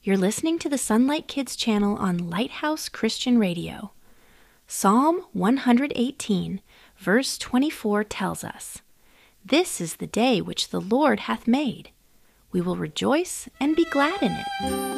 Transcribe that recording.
You're listening to the Sunlight Kids channel on Lighthouse Christian Radio. Psalm 118, verse 24 tells us, "This is the day which the Lord hath made. We will rejoice and be glad in it."